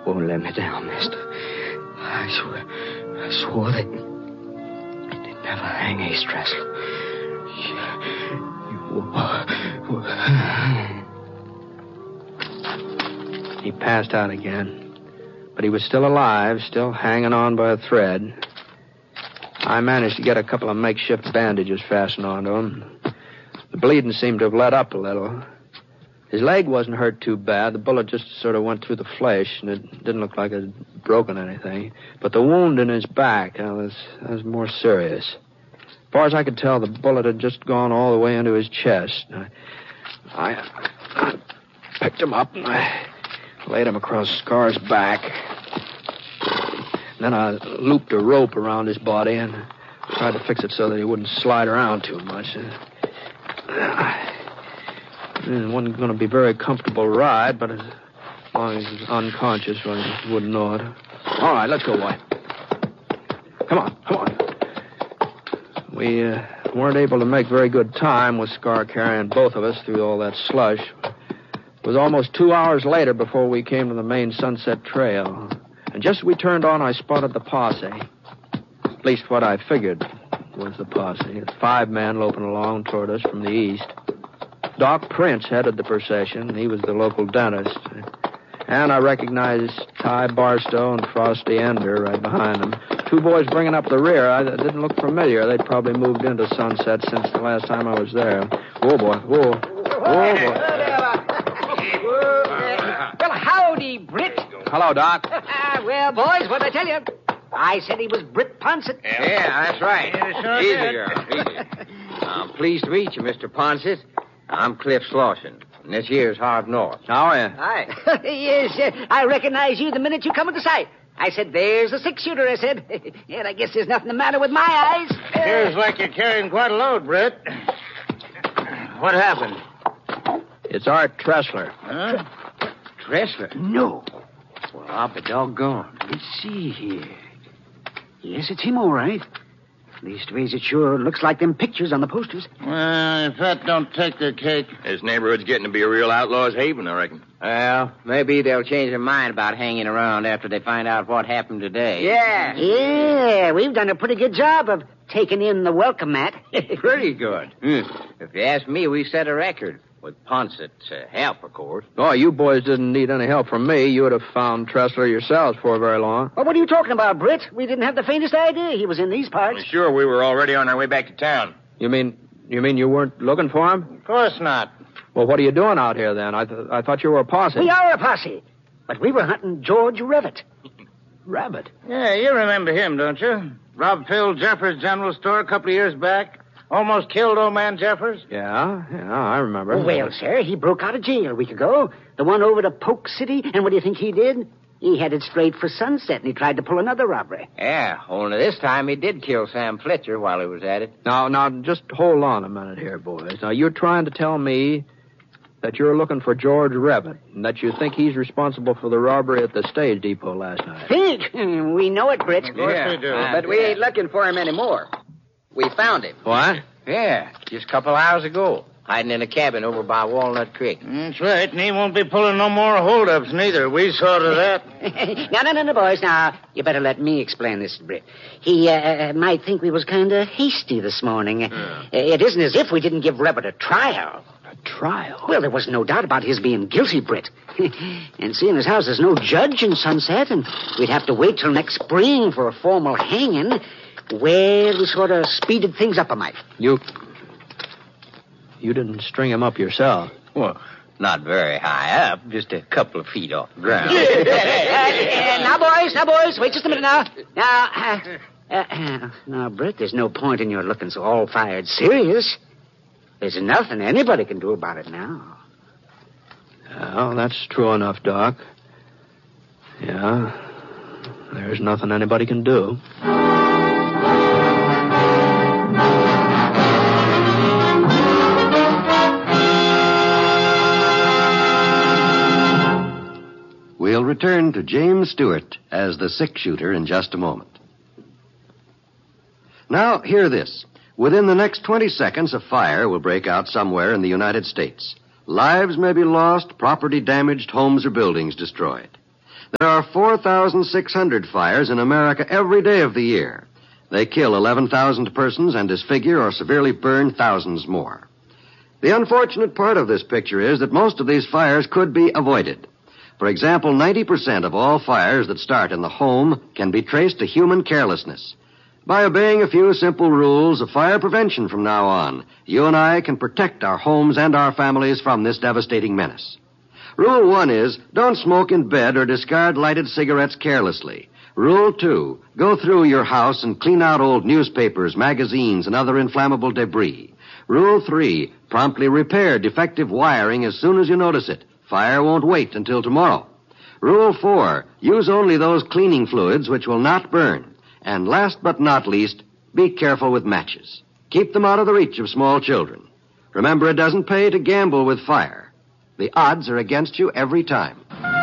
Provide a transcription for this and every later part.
won't let me down, mister. I swore they'd never hang Ace Tressler. He passed out again, but he was still alive, still hanging on by a thread. I managed to get a couple of makeshift bandages fastened onto him. The bleeding seemed to have let up a little. His leg wasn't hurt too bad. The bullet just sort of went through the flesh, and it didn't look like it had broken anything. But the wound in his back, that was more serious. As far as I could tell, the bullet had just gone all the way into his chest. I picked him up, and I laid him across Scar's back. Then I looped a rope around his body and tried to fix it so that he wouldn't slide around too much. It wasn't going to be a very comfortable ride, but as long as he was unconscious, well, he wouldn't know it. All right, let's go, boy. Come on. We weren't able to make very good time with Scar carrying both of us through all that slush. It was almost 2 hours later before we came to the main Sunset Trail. And just as we turned on, I spotted the posse. At least what I figured was the posse. 5 men loping along toward us from the east. Doc Prince headed the procession. He was the local dentist. And I recognized Ty Barstow and Frosty Ender right behind them. 2 boys bringing up the rear. I didn't look familiar. They'd probably moved into Sunset since the last time I was there. Whoa, boy. Whoa. Whoa, boy. Well, howdy, Britt. Hello, Doc. Well, boys, what'd I tell you? I said he was Britt Ponsett. Yeah, that's right. Yeah, sure Easy, did. girl. Easy. I'm pleased to meet you, Mr. Ponsett. I'm Cliff Slauson, and this here's Harv North. How are you? Hi. Yes, I recognize you the minute you come into sight. I said, there's a 6-shooter, I said. And I guess there's nothing the matter with my eyes. Appears like you're carrying quite a load, Britt. What happened? It's Art Tressler. Huh? Tressler? No. Well, I'll be doggone. Let's see here. Yes, it's him, all right. Leastways, it sure looks like them pictures on the posters. Well, if that don't take the cake. This neighborhood's getting to be a real outlaw's haven, I reckon. Well, maybe they'll change their mind about hanging around after they find out what happened today. Yeah, we've done a pretty good job of taking in the welcome mat. Pretty good. If you ask me, we set a record. With Ponsett's help, of course. Oh, you boys didn't need any help from me. You would have found Tressler yourselves before very long. Well, what are you talking about, Britt? We didn't have the faintest idea he was in these parts. Sure, we were already on our way back to town. You mean you weren't looking for him? Of course not. Well, what are you doing out here, then? I thought you were a posse. We are a posse, but we were hunting George Revitt. Rabbit? Yeah, you remember him, don't you? Robbed Phil Jeffers' general store a couple of years back. Almost killed old man Jeffers. Yeah, I remember. Oh, well, sir, he broke out of jail a week ago. The one over to Polk City, and what do you think he did? He headed straight for Sunset, and he tried to pull another robbery. Yeah, only this time he did kill Sam Fletcher while he was at it. Now, just hold on a minute here, boys. Now, you're trying to tell me that you're looking for George Revitt, and that you think he's responsible for the robbery at the stage depot last night. Think? We know it, Britt. Of course we do. But we ain't looking for him anymore. We found him. What? Yeah, just a couple hours ago. Hiding in a cabin over by Walnut Creek. That's right, and he won't be pulling no more holdups neither. We saw to that. No, boys. Now, you better let me explain this, Britt. He might think we was kind of hasty this morning. It isn't as if we didn't give Revitt a trial. A trial? Well, there was no doubt about his being guilty, Britt. And seeing as how there's no judge in Sunset, and we'd have to wait till next spring for a formal hanging, well, we sort of speeded things up a mite. You didn't string him up yourself. Well, not very high up, just a couple of feet off the ground. Now, boys, wait just a minute now. Now, Britt, there's no point in your looking so all-fired serious. There's nothing anybody can do about it now. Well, that's true enough, Doc. Yeah, there's nothing anybody can do. We'll return to James Stewart as the 6-shooter in just a moment. Now, hear this. Within the next 20 seconds, a fire will break out somewhere in the United States. Lives may be lost, property damaged, homes or buildings destroyed. There are 4,600 fires in America every day of the year. They kill 11,000 persons and disfigure or severely burn thousands more. The unfortunate part of this picture is that most of these fires could be avoided. For example, 90% of all fires that start in the home can be traced to human carelessness. By obeying a few simple rules of fire prevention from now on, you and I can protect our homes and our families from this devastating menace. Rule 1 is, don't smoke in bed or discard lighted cigarettes carelessly. Rule 2, go through your house and clean out old newspapers, magazines, and other inflammable debris. Rule 3, promptly repair defective wiring as soon as you notice it. Fire won't wait until tomorrow. Rule 4, use only those cleaning fluids which will not burn. And last but not least, be careful with matches. Keep them out of the reach of small children. Remember, it doesn't pay to gamble with fire. The odds are against you every time.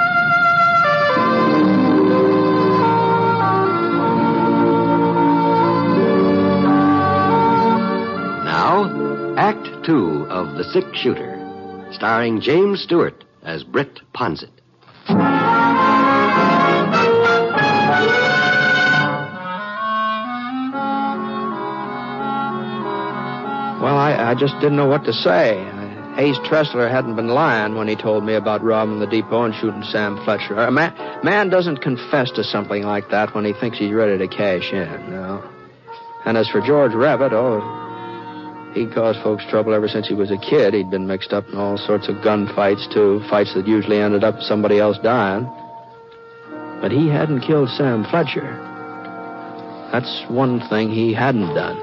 Now, Act 2 of The Sick Shooter, starring James Stewart as Britt Ponset. Well, I just didn't know what to say. Hayes Tressler hadn't been lying when he told me about robbing the depot and shooting Sam Fletcher. A man doesn't confess to something like that when he thinks he's ready to cash in, no. And as for George Rabbit, he caused folks trouble ever since he was a kid. He'd been mixed up in all sorts of gunfights, too, fights that usually ended up with somebody else dying. But he hadn't killed Sam Fletcher. That's one thing he hadn't done.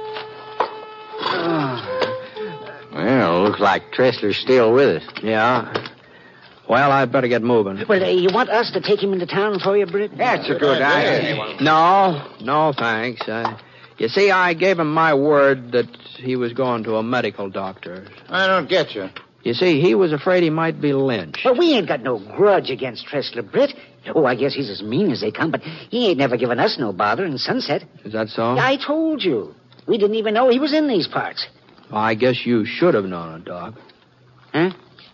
Well, looks like Tressler's still with us. Yeah. Well, I'd better get moving. Well, you want us to take him into town for you, Britt? That's a good idea. No, thanks. You see, I gave him my word that he was going to a medical doctor. I don't get you. You see, he was afraid he might be lynched. Well, we ain't got no grudge against Tressler, Britt. Oh, I guess he's as mean as they come, but he ain't never given us no bother in Sunset. Is that so? I told you. We didn't even know he was in these parts. Well, I guess you should have known it, Doc. Huh?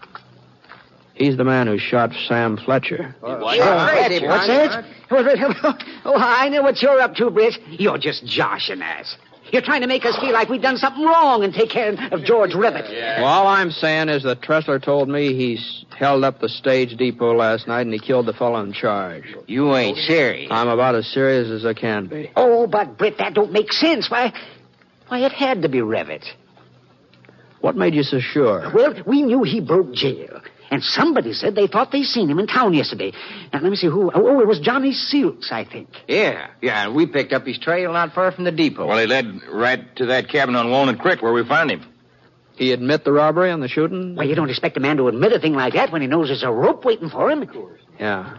He's the man who shot Sam Fletcher. What's that? Oh, I know what you're up to, Britt. You're just joshing us. You're trying to make us feel like we've done something wrong and take care of George Rabbit. Yeah. Well, all I'm saying is that Tressler told me he held up the stage depot last night and he killed the fellow in charge. You ain't serious. I'm about as serious as I can be. Oh, but, Britt, that don't make sense. Why, it had to be Rabbit. What made you so sure? Well, we knew he broke jail. And somebody said they thought they seen him in town yesterday. Now, let me see who. Oh, it was Johnny Silks, I think. Yeah, and we picked up his trail not far from the depot. Well, he led right to that cabin on Walnut Creek where we found him. He admit the robbery and the shooting? Well, you don't expect a man to admit a thing like that when he knows there's a rope waiting for him. Of course. Yeah.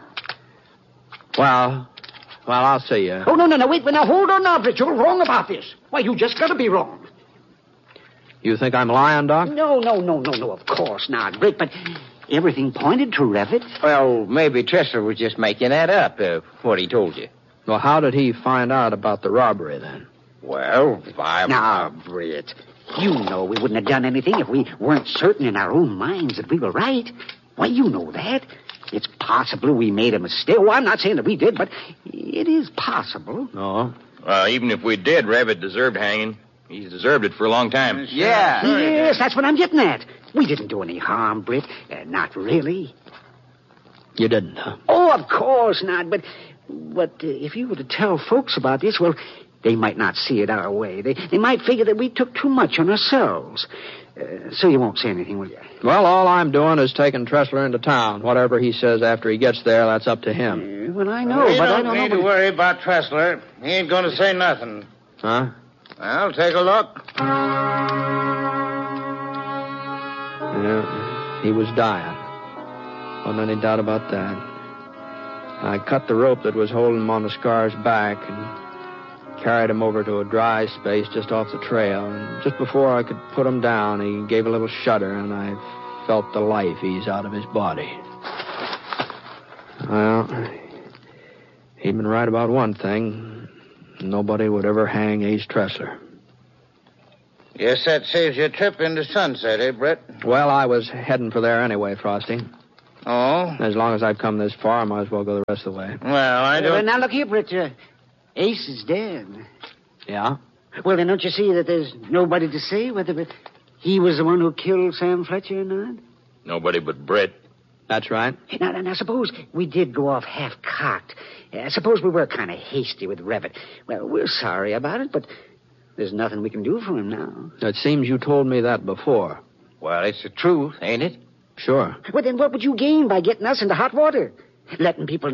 Well, I'll see you. Oh, no, wait. Now, hold on now, Britt. You're wrong about this. Why, you just gotta be wrong. You think I'm lying, Doc? No, of course not, Britt, but everything pointed to Rabbit. Well, maybe Tressler was just making that up, what he told you. Well, how did he find out about the robbery, then? Well, Now, Britt, you know we wouldn't have done anything if we weren't certain in our own minds that we were right. Why, you know that. It's possible we made a mistake. Well, I'm not saying that we did, but it is possible. No? Even if we did, Rabbit deserved hanging. He's deserved it for a long time. Yeah. Yes, that's what I'm getting at. We didn't do any harm, Britt. Not really. You didn't, huh? Oh, of course not. But if you were to tell folks about this, well, they might not see it our way. They might figure that we took too much on ourselves. So you won't say anything, will you? Well, all I'm doing is taking Tressler into town. Whatever he says after he gets there, that's up to him. Well, I know, You but I don't don't need know. to worry about Tressler. He ain't going to say nothing. Huh? Well, take a look. Yeah, he was dying. Wasn't any doubt about that. I cut the rope that was holding him on the scar's back and carried him over to a dry space just off the trail. And just before I could put him down, he gave a little shudder, and I felt the life ease out of his body. Well, he'd been right about one thing. Nobody would ever hang Ace Tressler. Guess that saves your trip into Sunset, eh, Brett? Well, I was heading for there anyway, Frosty. Oh? As long as I've come this far, I might as well go the rest of the way. Well, I Well, don't... now, look here, Britt. Ace is dead. Yeah? Well, then don't you see that there's nobody to say whether he was the one who killed Sam Fletcher or not? Nobody but Britt. That's right. Now, suppose we did go off half-cocked. Suppose we were kind of hasty with Revitt. Well, we're sorry about it, but there's nothing we can do for him now. It seems you told me that before. Well, it's the truth, ain't it? Sure. Well, then what would you gain by getting us into hot water? Letting people